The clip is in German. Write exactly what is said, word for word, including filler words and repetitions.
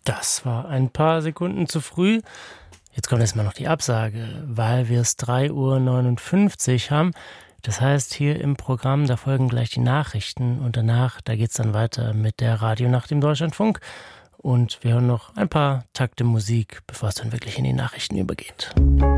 Das war ein paar Sekunden zu früh. Jetzt kommt erstmal noch die Absage, weil wir es drei Uhr neunundfünfzig haben. Das heißt, hier im Programm, da folgen gleich die Nachrichten und danach, da geht's dann weiter mit der Radionacht im Deutschlandfunk. Und wir hören noch ein paar Takte Musik, bevor es dann wirklich in die Nachrichten übergeht.